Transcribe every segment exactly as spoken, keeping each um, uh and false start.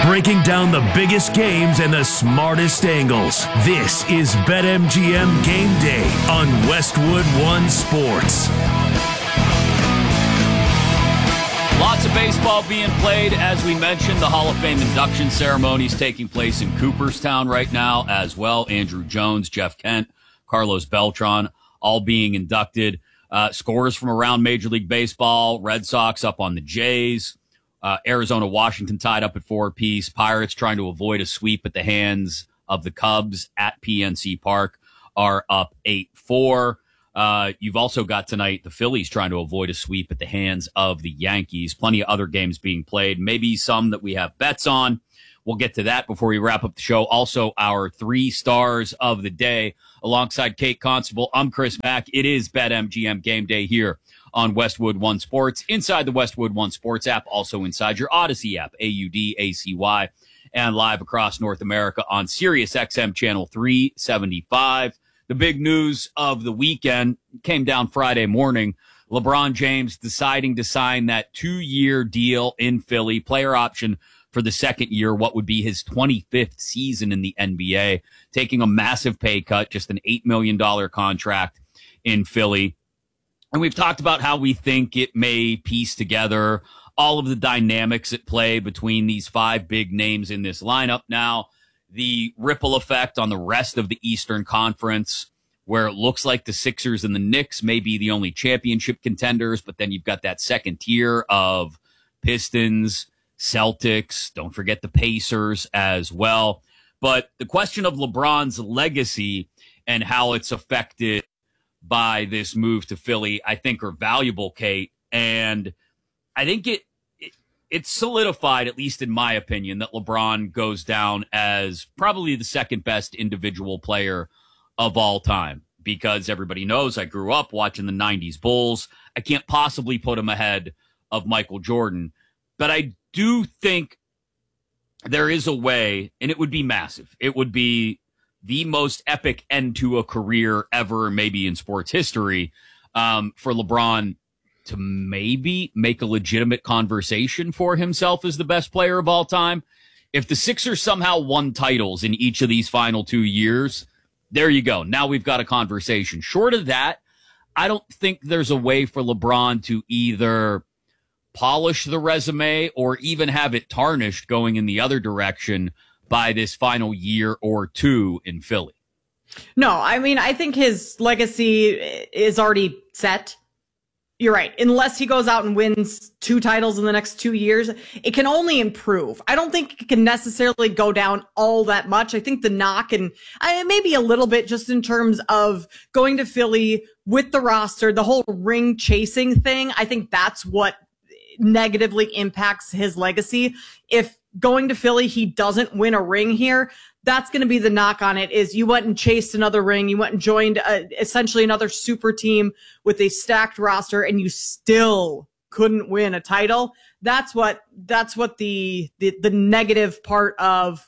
breaking down the biggest games and the smartest angles. This is BetMGM Game Day on Westwood One Sports. Lots of baseball being played. As we mentioned, the Hall of Fame induction ceremony is taking place in Cooperstown right now as well. Andrew Jones, Jeff Kent, Carlos Beltran, all being inducted. Uh, scores from around Major League Baseball. Red Sox up on the Jays. Uh, Arizona, Washington tied up at four apiece. Pirates trying to avoid a sweep at the hands of the Cubs at P N C Park are up eight four. Uh, you've also got tonight the Phillies trying to avoid a sweep at the hands of the Yankees. Plenty of other games being played, maybe some that we have bets on. We'll get to that before we wrap up the show. Also, our three stars of the day alongside Kate Constable. I'm Chris Mack. It is BetMGM Game Day here on Westwood One Sports, inside the Westwood One Sports app, also inside your Odyssey app, A U D A C Y, and live across North America on Sirius X M channel three seventy-five. The big news of the weekend came down Friday morning. LeBron James deciding to sign that two-year deal in Philly, player option for the second year, what would be his twenty-fifth season in the N B A, taking a massive pay cut, just an eight million dollars contract in Philly. And we've talked about how we think it may piece together all of the dynamics at play between these five big names in this lineup now. The ripple effect on the rest of the Eastern Conference, where it looks like the Sixers and the Knicks may be the only championship contenders, but then you've got that second tier of Pistons, Celtics, don't forget the Pacers as well. But the question of LeBron's legacy and how it's affected by this move to Philly, I think are valuable, Kate. And I think it, it it's solidified, at least in my opinion, that LeBron goes down as probably the second best individual player of all time, because everybody knows I grew up watching the nineties Bulls. I can't possibly put him ahead of Michael Jordan, but I do think there is a way, and it would be massive. It would be the most epic end to a career ever, maybe in sports history, um, for LeBron to maybe make a legitimate conversation for himself as the best player of all time. If the Sixers somehow won titles in each of these final two years, there you go. Now we've got a conversation. Short of that, I don't think there's a way for LeBron to either polish the resume or even have it tarnished going in the other direction by this final year or two in Philly. No, I mean, I think his legacy is already set. You're right. Unless he goes out and wins two titles in the next two years, it can only improve. I don't think it can necessarily go down all that much. I think the knock, and I, maybe a little bit just in terms of going to Philly with the roster, the whole ring chasing thing, I think that's what negatively impacts his legacy. If going to Philly, he doesn't win a ring here, that's going to be the knock on it, is you went and chased another ring. You went and joined a, essentially another super team with a stacked roster, and you still couldn't win a title. That's what, that's what the, the, the negative part of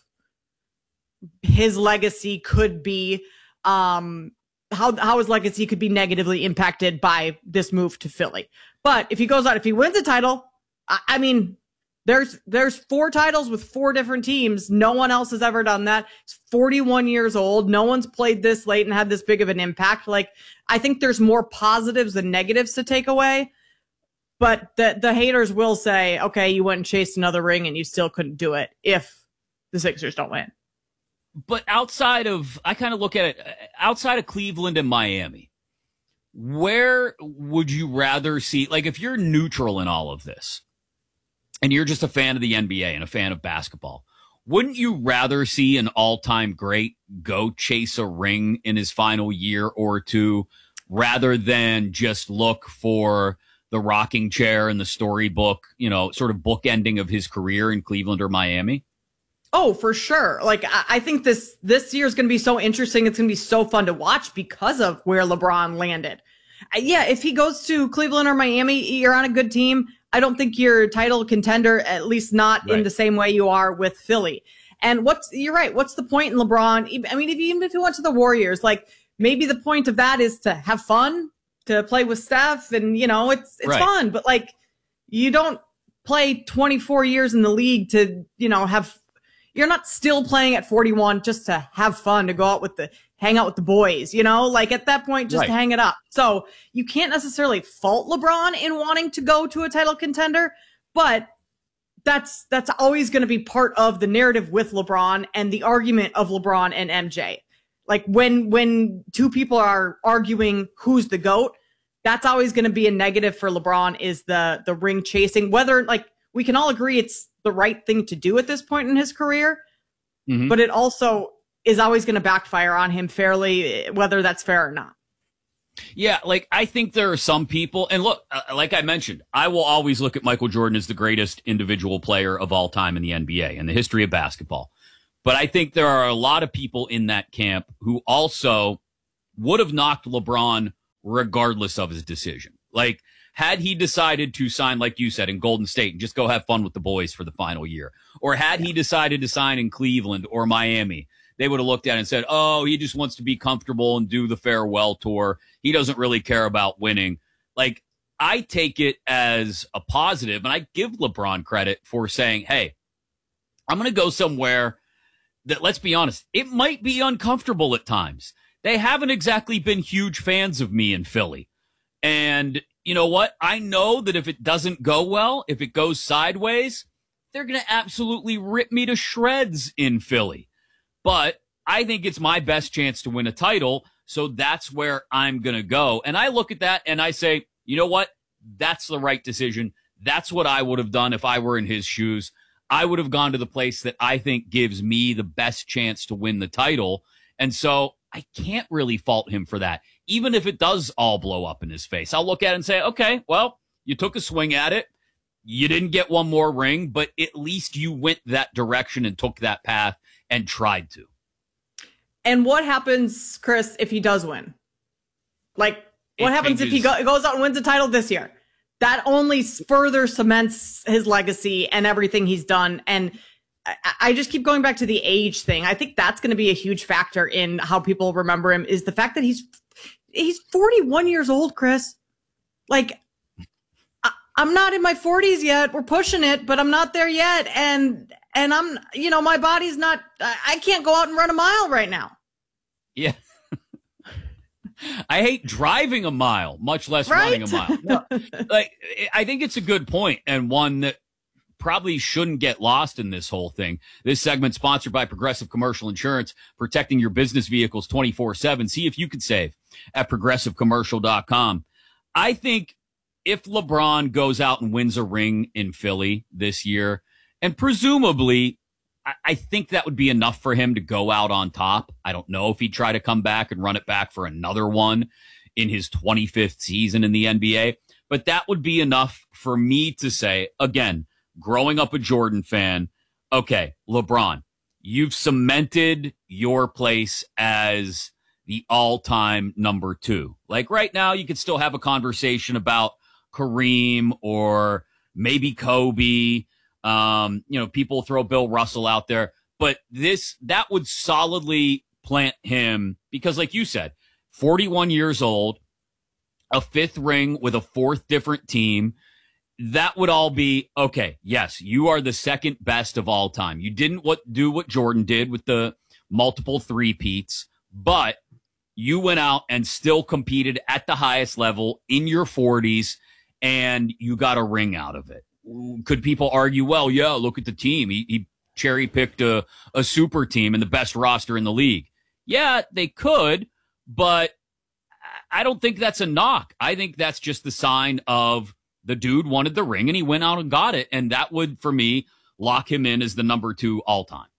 his legacy could be. Um, how, how his legacy could be negatively impacted by this move to Philly. But if he goes out, if he wins a title, I, I mean, There's there's four titles with four different teams. No one else has ever done that. He's forty-one years old. No one's played this late and had this big of an impact. Like, I think there's more positives than negatives to take away. But the the haters will say, okay, you went and chased another ring and you still couldn't do it if the Sixers don't win. But outside of, I kind of look at it, outside of Cleveland and Miami, where would you rather see, like, if you're neutral in all of this, and you're just a fan of the N B A and a fan of basketball, wouldn't you rather see an all-time great go chase a ring in his final year or two rather than just look for the rocking chair and the storybook, you know, sort of bookending of his career in Cleveland or Miami? Oh, for sure. Like, I think this, this year is going to be so interesting. It's going to be so fun to watch because of where LeBron landed. Yeah, if he goes to Cleveland or Miami, you're on a good team. I don't think you're a title contender, at least not right in the same way you are with Philly. And what's, you're right. What's the point in LeBron? I mean, if, even if he went to the Warriors, like, maybe the point of that is to have fun, to play with Steph, and, you know, it's, it's right. fun, but like, you don't play twenty-four years in the league to, you know, have you're not still playing at forty-one just to have fun, to go out with the, hang out with the boys, you know, like at that point, just right. hang it up. So you can't necessarily fault LeBron in wanting to go to a title contender, but that's, that's always going to be part of the narrative with LeBron and the argument of LeBron and M J. Like when, when two people are arguing who's the GOAT, that's always going to be a negative for LeBron, is the, the ring chasing, whether like we can all agree it's the right thing to do at this point in his career, mm-hmm. but it also is always going to backfire on him fairly, whether that's fair or not. Yeah, like I think there are some people, and look, uh, like I mentioned, I will always look at Michael Jordan as the greatest individual player of all time in the N B A and the history of basketball. But I think there are a lot of people in that camp who also would have knocked LeBron regardless of his decision. Like, had he decided to sign, like you said, in Golden State and just go have fun with the boys for the final year, or had he decided to sign in Cleveland or Miami, they would have looked at it and said, oh, he just wants to be comfortable and do the farewell tour. He doesn't really care about winning. Like, I take it as a positive, and I give LeBron credit for saying, hey, I'm going to go somewhere that, let's be honest, it might be uncomfortable at times. They haven't exactly been huge fans of me in Philly. And you know what? I know that if it doesn't go well, if it goes sideways, they're going to absolutely rip me to shreds in Philly. But I think it's my best chance to win a title, so that's where I'm going to go. And I look at that and I say, you know what? That's the right decision. That's what I would have done if I were in his shoes. I would have gone to the place that I think gives me the best chance to win the title. And so I can't really fault him for that. Even if it does all blow up in his face, I'll look at it and say, okay, well, you took a swing at it. You didn't get one more ring, but at least you went that direction and took that path and tried to. And what happens, Chris, if he does win? Like, what it happens changes. if he go, goes out and wins a title this year? That only further cements his legacy and everything he's done. And I, I just keep going back to the age thing. I think that's going to be a huge factor in how people remember him, is the fact that he's he's forty-one years old, Chris. Like, I, I'm not in my forties yet. We're pushing it, but I'm not there yet. And and I'm, you know, my body's not, I, I can't go out and run a mile right now. Yeah. I hate driving a mile, much less right? running a mile. No, like, I think it's a good point, and one that probably shouldn't get lost in this whole thing. This segment sponsored by Progressive Commercial Insurance, protecting your business vehicles twenty-four seven. See if you could save at progressive commercial dot com. I think if LeBron goes out and wins a ring in Philly this year, and presumably, I think that would be enough for him to go out on top. I don't know if he'd try to come back and run it back for another one in his twenty-fifth season in the N B A. But that would be enough for me to say, again, growing up a Jordan fan, okay, LeBron, you've cemented your place as the all-time number two. Like right now, you could still have a conversation about Kareem or maybe Kobe. Um, you know, people throw Bill Russell out there, but this, that would solidly plant him because, like you said, forty-one years old, a fifth ring with a fourth different team. That would all be okay. Yes, you are the second best of all time. You didn't what do what Jordan did with the multiple three-peats, but you went out and still competed at the highest level in your forties, and you got a ring out of it. Could people argue, well, yeah, look at the team. He, he cherry-picked a, a super team and the best roster in the league. Yeah, they could, but I don't think that's a knock. I think that's just the sign of the dude wanted the ring and he went out and got it. And that would, for me, lock him in as the number two all-time.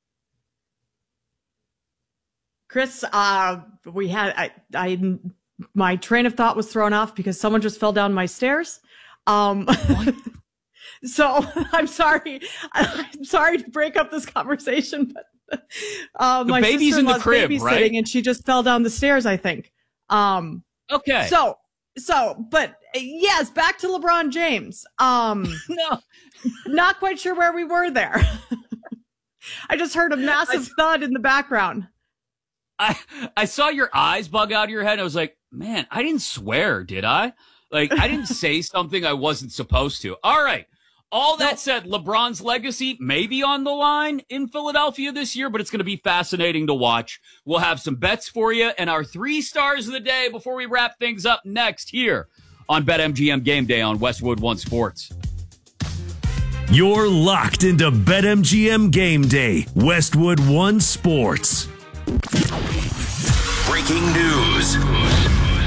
Chris, uh, we had, I, I, my train of thought was thrown off because someone just fell down my stairs. Um, So I'm sorry. I'm sorry to break up this conversation, but uh, my baby's in the crib, babysitting, right? and she just fell down the stairs, I think. Um, okay. So, so, but yes, back to LeBron James. Um, no, not quite sure where we were there. I just heard a massive I, thud in the background. I I saw your eyes bug out of your head. I was like, man, I didn't swear, did I? Like, I didn't say something I wasn't supposed to. All right. All that said, LeBron's legacy may be on the line in Philadelphia this year, but it's going to be fascinating to watch. We'll have some bets for you and our three stars of the day before we wrap things up next here on BetMGM Game Day on Westwood One Sports. You're locked into BetMGM Game Day, Westwood One Sports. Breaking news.